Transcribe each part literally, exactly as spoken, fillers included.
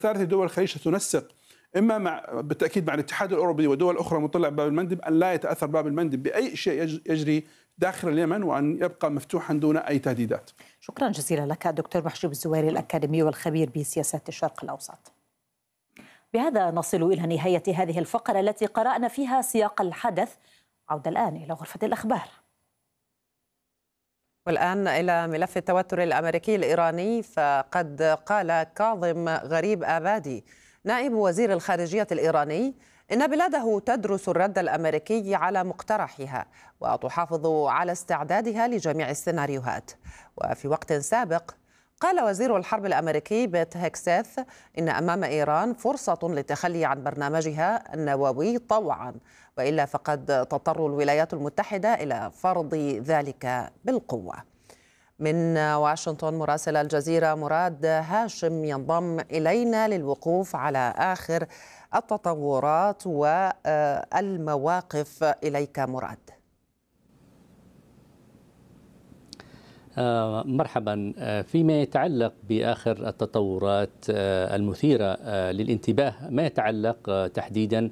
ثالث دول الخليج ستنسق إما مع بالتأكيد مع الاتحاد الأوروبي ودول أخرى مطلع باب المندب أن لا يتأثر باب المندب بأي شيء يجري داخل اليمن وأن يبقى مفتوحا دون أي تهديدات. شكرا جزيلا لك دكتور محجوب الزويري الأكاديمي والخبير بسياسات الشرق الأوسط. بهذا نصل إلى نهاية هذه الفقرة التي قرأنا فيها سياق الحدث. عودة الآن إلى غرفة الأخبار. والآن إلى ملف التوتر الأمريكي الإيراني، فقد قال كاظم غريب آبادي نائب وزير الخارجية الإيراني إن بلاده تدرس الرد الأمريكي على مقترحها وتحافظ على استعدادها لجميع السيناريوهات. وفي وقت سابق قال وزير الحرب الأمريكي بيت هيكسيث إن أمام إيران فرصة للتخلي عن برنامجها النووي طوعا، وإلا فقد تضطر الولايات المتحدة إلى فرض ذلك بالقوة. من واشنطن مراسل الجزيرة مراد هاشم ينضم إلينا للوقوف على آخر التطورات والمواقف. إليك مراد. مرحبا. فيما يتعلق بآخر التطورات المثيرة للانتباه ما يتعلق تحديدا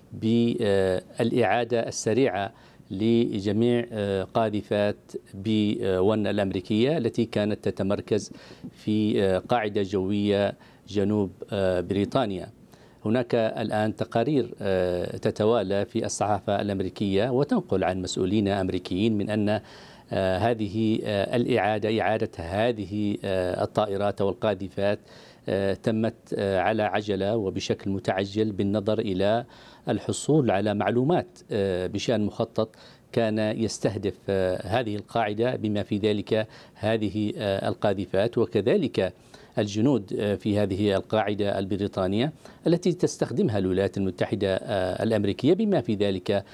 بالإعادة السريعة لجميع قاذفات بي واحد الأمريكية التي كانت تتمركز في قاعدة جوية جنوب بريطانيا. هناك الآن تقارير تتوالى في الصحافة الأمريكية وتنقل عن مسؤولين أمريكيين من أن هذه الإعادة إعادة هذه الطائرات والقاذفات تمت على عجلة وبشكل متعجل بالنظر إلى الحصول على معلومات بشأن مخطط كان يستهدف هذه القاعدة بما في ذلك هذه القاذفات وكذلك الجنود في هذه القاعدة البريطانية التي تستخدمها الولايات المتحدة الأمريكية بما في ذلك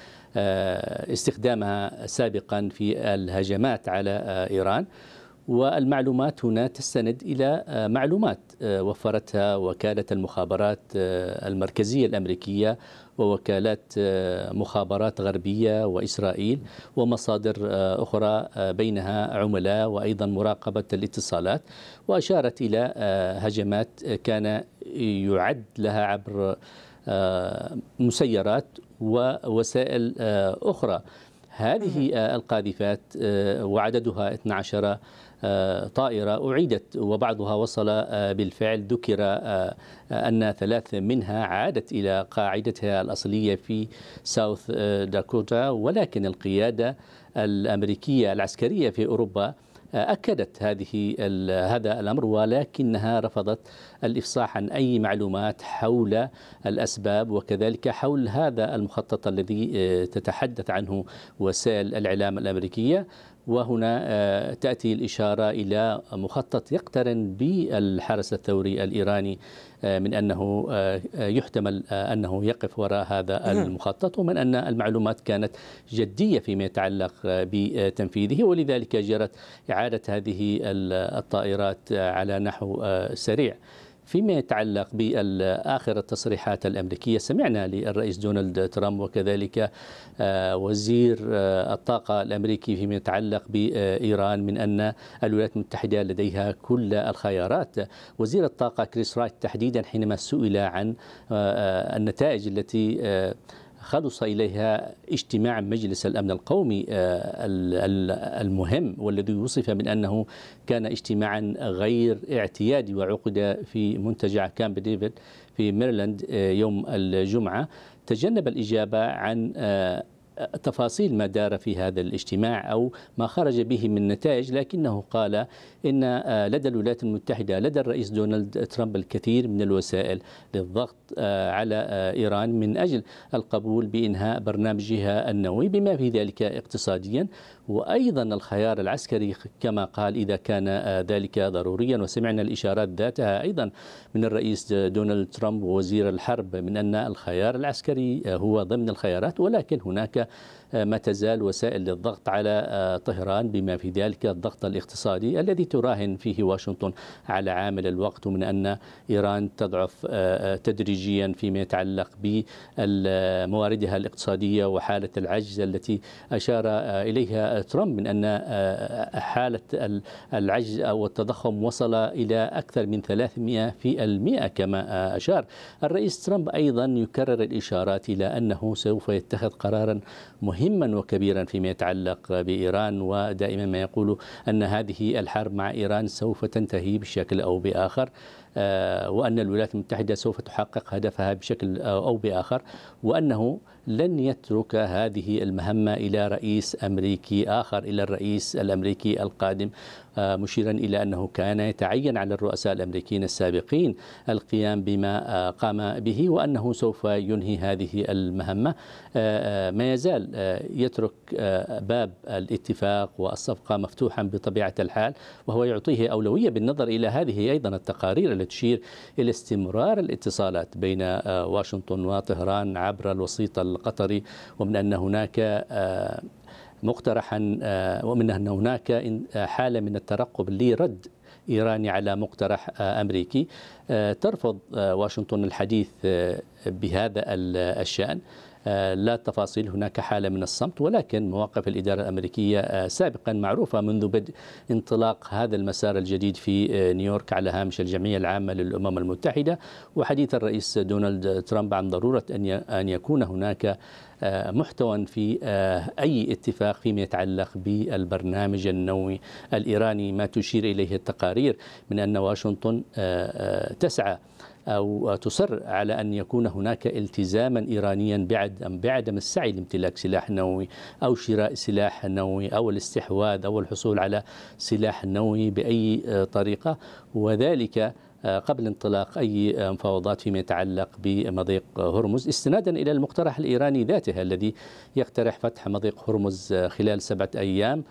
استخدامها سابقا في الهجمات على إيران. والمعلومات هنا تستند إلى معلومات وفرتها وكالة المخابرات المركزية الأمريكية ووكالات مخابرات غربية وإسرائيل ومصادر أخرى بينها عملاء وأيضا مراقبة الاتصالات، وأشارت إلى هجمات كان يعد لها عبر مسيرات ووسائل أخرى. هذه القاذفات وعددها اثنتي عشرة طائرة أعيدت وبعضها وصل بالفعل. ذكر أن ثلاث منها عادت إلى قاعدتها الأصلية في ساوث داكوتا، ولكن القيادة الأمريكية العسكرية في أوروبا أكدت هذه هذا الأمر، ولكنها رفضت الإفصاح عن أي معلومات حول الأسباب وكذلك حول هذا المخطط الذي تتحدث عنه وسائل الإعلام الأمريكية. وهنا تأتي الإشارة إلى مخطط يقترن بالحرس الثوري الإيراني من أنه يحتمل أنه يقف وراء هذا المخطط، ومن أن المعلومات كانت جدية فيما يتعلق بتنفيذه، ولذلك جرت إعادة هذه الطائرات على نحو سريع. فيما يتعلق بآخر التصريحات الأمريكية، سمعنا للرئيس دونالد ترامب وكذلك وزير الطاقة الأمريكي فيما يتعلق بإيران من أن الولايات المتحدة لديها كل الخيارات. وزير الطاقة كريس رايت تحديدا حينما سئل عن النتائج التي خلص إليها اجتماع مجلس الأمن القومي المهم والذي وصف من أنه كان اجتماعا غير اعتيادي وعقد في منتجع كامب ديفيد في ميرلاند يوم الجمعة، تجنب الإجابة عن تفاصيل ما دار في هذا الاجتماع أو ما خرج به من نتائج، لكنه قال إن لدى الولايات المتحدة لدى الرئيس دونالد ترامب الكثير من الوسائل للضغط على إيران من أجل القبول بإنهاء برنامجها النووي بما في ذلك اقتصاديا وأيضا الخيار العسكري كما قال إذا كان ذلك ضروريا. وسمعنا الإشارات ذاتها أيضا من الرئيس دونالد ترامب ووزير الحرب من أن الخيار العسكري هو ضمن الخيارات، ولكن هناك ما تزال وسائل للضغط على طهران، بما في ذلك الضغط الاقتصادي الذي تراهن فيه واشنطن على عامل الوقت، ومن أن إيران تضعف تدريجيا فيما يتعلق بمواردها الاقتصادية وحالة العجز التي أشار إليها ترامب، من أن حالة العجز أو التضخم وصل إلى أكثر من ثلاثمئة في المئة كما أشار. الرئيس ترامب أيضا يكرر الإشارات إلى أنه سوف يتخذ قرارا مهما وكبيرا فيما يتعلق بإيران، ودائما ما يقول أن هذه الحرب مع إيران سوف تنتهي بشكل أو بآخر، وأن الولايات المتحدة سوف تحقق هدفها بشكل أو بآخر، وأنه لن يترك هذه المهمة إلى رئيس أمريكي آخر، إلى الرئيس الأمريكي القادم، مشيرا إلى أنه كان يتعين على الرؤساء الأمريكيين السابقين القيام بما قام به، وأنه سوف ينهي هذه المهمة. ما يزال يترك باب الاتفاق والصفقة مفتوحا بطبيعة الحال، وهو يعطيه أولوية بالنظر إلى هذه أيضا التقارير التي تشير إلى استمرار الاتصالات بين واشنطن وطهران عبر الوسيط القطري، ومن أن هناك مقترحا ومن أن هناك حالة من الترقب لرد إيراني على مقترح أمريكي. ترفض واشنطن الحديث بهذا الشأن، لا تفاصيل، هناك حالة من الصمت، ولكن مواقف الإدارة الأمريكية سابقا معروفة منذ بدء انطلاق هذا المسار الجديد في نيويورك على هامش الجمعية العامة للأمم المتحدة، وحديث الرئيس دونالد ترامب عن ضرورة أن يكون هناك محتوى في أي اتفاق فيما يتعلق بالبرنامج النووي الإيراني، ما تشير إليه التقارير من أن واشنطن تسعى أو تصر على أن يكون هناك التزاما إيرانيا بعد بعدم السعي لامتلاك سلاح نووي أو شراء سلاح نووي أو الاستحواذ أو الحصول على سلاح نووي بأي طريقة، وذلك قبل انطلاق أي مفاوضات فيما يتعلق بمضيق هرمز، استنادا إلى المقترح الإيراني ذاته الذي يقترح فتح مضيق هرمز خلال سبعة أيام.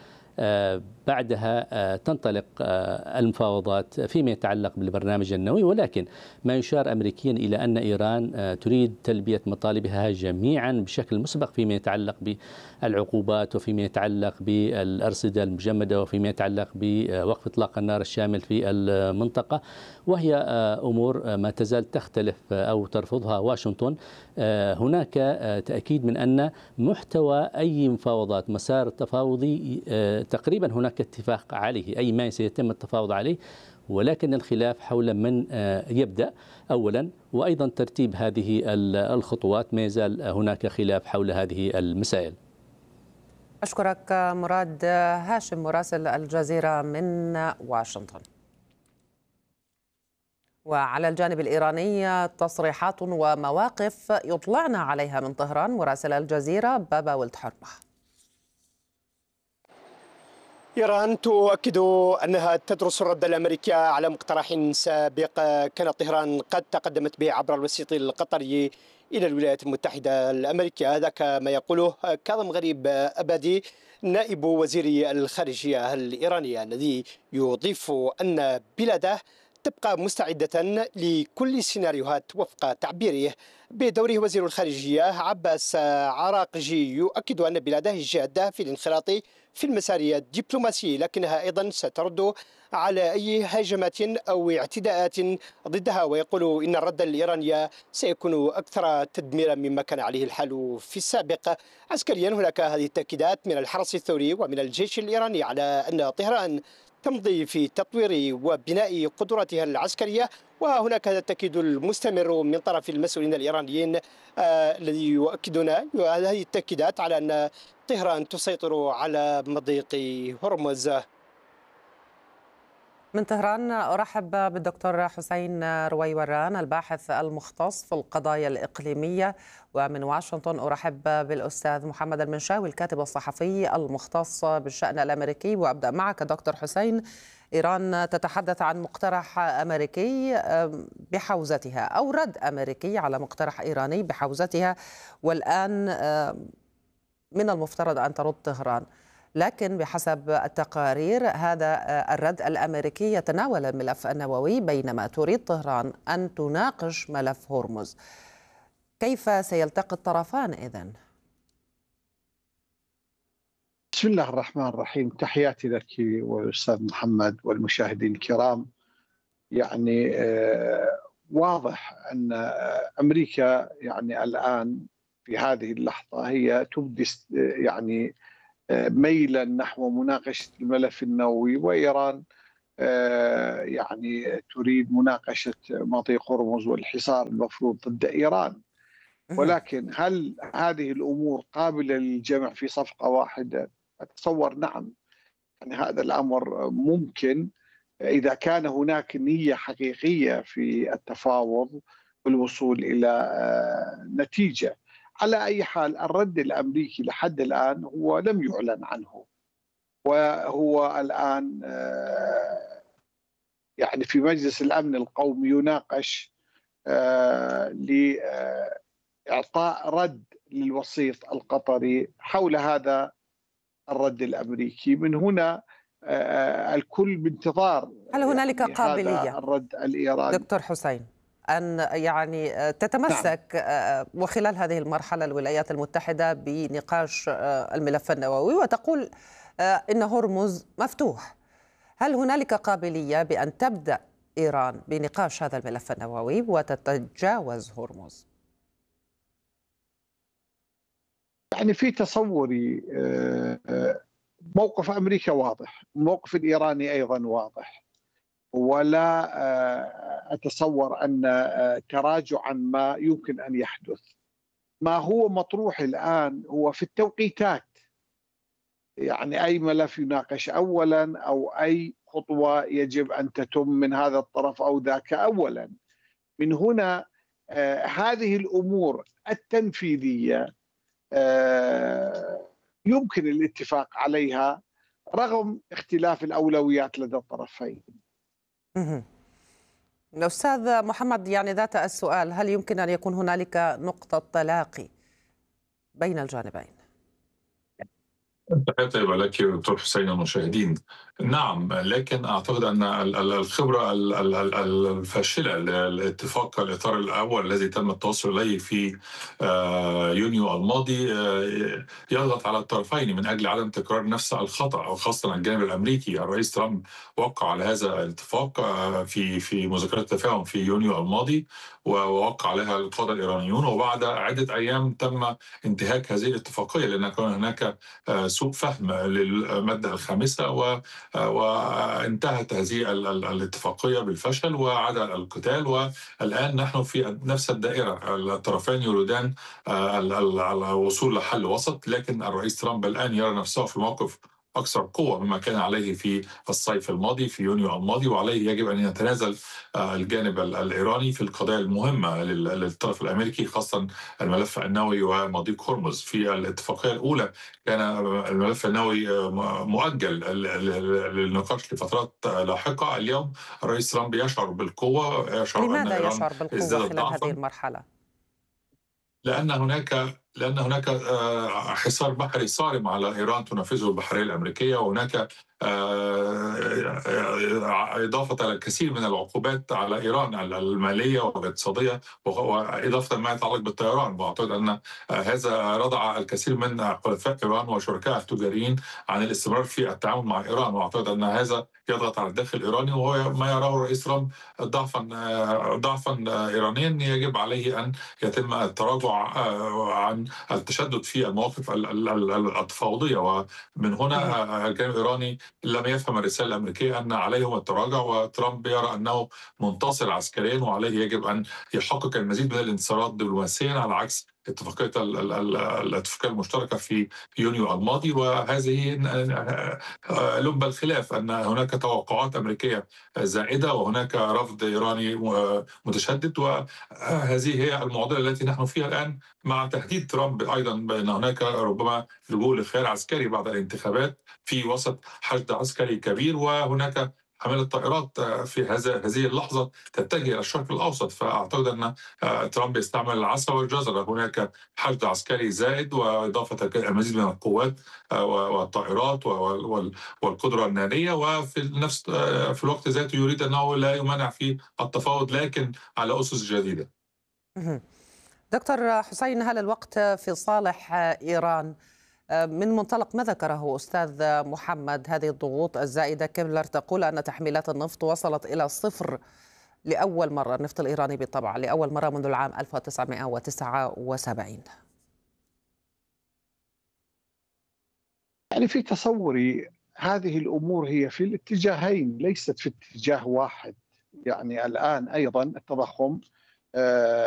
بعدها تنطلق المفاوضات فيما يتعلق بالبرنامج النووي، ولكن ما يشار أمريكيا إلى أن إيران تريد تلبية مطالبها جميعا بشكل مسبق فيما يتعلق بالعقوبات وفيما يتعلق بالأرصدة المجمدة وفيما يتعلق بوقف إطلاق النار الشامل في المنطقة، وهي أمور ما تزال تختلف أو ترفضها واشنطن. هناك تأكيد من أن محتوى أي مفاوضات مسار التفاوضي تقريبا هناك اتفاق عليه، أي ما سيتم التفاوض عليه، ولكن الخلاف حول من يبدأ أولا، وأيضا ترتيب هذه الخطوات، ما يزال هناك خلاف حول هذه المسائل. أشكرك مراد هاشم مراسل الجزيرة من واشنطن. وعلى الجانب الإيراني تصريحات ومواقف يطلعنا عليها من طهران مراسل الجزيرة بابا ولد حربة. إيران تؤكد أنها تدرس الرد الأمريكي على مقترح سابق كانت طهران قد تقدمت به عبر الوسيط القطري إلى الولايات المتحدة الأمريكية. هذا كما يقوله كاظم غريب أبادي نائب وزير الخارجية الإيرانية، الذي يضيف أن بلاده تبقى مستعدة لكل السيناريوهات وفق تعبيره. بدوره وزير الخارجية عباس عراقجي يؤكد أن بلاده جادة في الانخراط في المسار الدبلوماسي، لكنها أيضا سترد على أي هجمات أو اعتداءات ضدها، ويقول إن الرد الإيراني سيكون أكثر تدميرا مما كان عليه الحال في السابق. عسكريا هناك هذه التأكيدات من الحرس الثوري ومن الجيش الإيراني على أن طهران تمضي في تطوير وبناء قدراتها العسكرية، وهناك هذا التأكيد المستمر من طرف المسؤولين الإيرانيين آه الذي يؤكدون هذه التأكيدات على أن طهران تسيطر على مضيق هرمز. من طهران أرحب بالدكتور حسين رويوران الباحث المختص في القضايا الإقليمية، ومن واشنطن أرحب بالأستاذ محمد المنشاوي الكاتب الصحفي المختص بالشأن الأمريكي. وأبدأ معك دكتور حسين. إيران تتحدث عن مقترح أمريكي بحوزتها أو رد أمريكي على مقترح إيراني بحوزتها، والآن من المفترض أن ترد طهران، لكن بحسب التقارير هذا الرد الأمريكي يتناول الملف النووي، بينما تريد طهران أن تناقش ملف هرمز. كيف سيلتقي الطرفان إذن؟ بسم الله الرحمن الرحيم. تحياتي لك والأستاذ محمد والمشاهدين الكرام. يعني واضح أن أمريكا يعني الآن في هذه اللحظة هي تبدي يعني ميلا نحو مناقشة الملف النووي، وإيران يعني تريد مناقشة مضيق هرمز والحصار المفروض ضد إيران. ولكن هل هذه الأمور قابلة للجمع في صفقة واحدة؟ أتصور نعم. يعني هذا الأمر ممكن إذا كان هناك نية حقيقية في التفاوض والوصول إلى نتيجة. على أي حال الرد الأمريكي لحد الآن هو لم يعلن عنه، وهو الآن يعني في مجلس الأمن القومي يناقش لإعطاء رد للوسيط القطري حول هذا الرد الأمريكي. من هنا الكل بانتظار هل هنالك يعني قابلية الرد الإيراني دكتور حسين أن يعني تتمسك نعم. وخلال هذه المرحلة الولايات المتحدة بنقاش الملف النووي وتقول إن هرمز مفتوح؟ هل هنالك قابلية بأن تبدأ إيران بنقاش هذا الملف النووي وتتجاوز هرمز؟ يعني في تصوري موقف أمريكا واضح، موقف الإيراني أيضا واضح، ولا أتصور أن تراجعا ما يمكن أن يحدث. ما هو مطروح الآن هو في التوقيتات، يعني أي ملف يناقش أولا أو أي خطوة يجب أن تتم من هذا الطرف أو ذاك أولا. من هنا هذه الأمور التنفيذية يمكن الاتفاق عليها رغم اختلاف الأولويات لدى الطرفين. الأستاذ محمد، يعني ذات السؤال، هل يمكن أن يكون هنالك نقطة تلاقي بين الجانبين؟ تحياتي لك دكتور حسين والمشاهدين. نعم، لكن أعتقد أن الخبرة الفاشلة للاتفاق الإطار الأول الذي تم التوصل إليه في يونيو الماضي يضغط على الطرفين من أجل عدم تكرار نفس الخطأ، أو خاصة الجانب الأمريكي. الرئيس ترامب وقع على هذا الاتفاق في في مذكرات التفاهم في يونيو الماضي، ووقع عليها القادة الإيرانيون، وبعد عدة أيام تم انتهاك هذه الاتفاقية لأن كان هناك سوء فهم للمادة الخامسة، وانتهت هذه الاتفاقية بالفشل وعاد القتال. والآن نحن في نفس الدائرة، الطرفين يريدان الوصول لحل وسط، لكن الرئيس ترامب الآن يرى نفسه في موقف أكثر قوة مما كان عليه في الصيف الماضي في يونيو الماضي، وعليه يجب أن يتنازل الجانب الإيراني في القضايا المهمة للطرف الأمريكي، خاصة الملف النووي ومضيق هرمز. في الاتفاقية الأولى كان الملف النووي مؤجل للنقاش لفترات لاحقة. اليوم الرئيس ترامب يشعر بالقوة، يشعر لماذا أن إيران يشعر بالقوة خلال هذه المرحلة؟ لأن هناك لأن هناك حصار بحري صارم على إيران تنفذه البحرية الأمريكية، وهناك إضافة على الكثير من العقوبات على إيران المالية والاقتصادية، وإضافة ما يتعلق بالطيران. وأعتقد أن هذا رضع الكثير من حلفاء إيران وشركائها التجاريين عن الاستمرار في التعامل مع إيران، وأعتقد أن هذا يضغط على الداخل الإيراني، وهو ما يراه الرئيس ترامب ضعفا ضعفا إيرانيا يجب عليه أن يتم التراجع عن التشدد في المواقف التفاوضية. ومن هنا الجانب الإيراني لم يفهم الرسالة الأمريكية أن عليهم التراجع، وترامب يرى أنه منتصر عسكريا وعليه يجب أن يحقق المزيد من الانتصارات دبلوماسيا، على عكس اتفاقية الاتفاقية المشتركة في يونيو الماضي. وهذه لب الخلاف، أن هناك توقعات أمريكية زائدة وهناك رفض إيراني متشدد، وهذه هي المعضلة التي نحن فيها الآن، مع تهديد ترامب أيضا بأن هناك ربما لجوء لخيار عسكري بعد الانتخابات في وسط حشد عسكري كبير، وهناك حملة الطائرات في هذا هذه اللحظة تتجه إلى الشرق الأوسط. فأعتقد أن ترامب يستعمل العصا والجزرة، هناك حشد عسكري زائد وإضافة المزيد من القوات والطائرات والقدرة النارية، وفي نفس في الوقت ذاته يريد أنه لا يمانع في التفاوض لكن على أسس جديدة. دكتور حسين، هل الوقت في صالح إيران من منطلق ما ذكره أستاذ محمد هذه الضغوط الزائدة، كيملر تقول أن تحميلات النفط وصلت إلى الصفر لأول مرة، النفط الإيراني بالطبع لأول مرة منذ العام ألف وتسعمائة وتسعة وسبعين. يعني في تصوري هذه الأمور هي في الاتجاهين ليست في اتجاه واحد. يعني الآن أيضا التضخم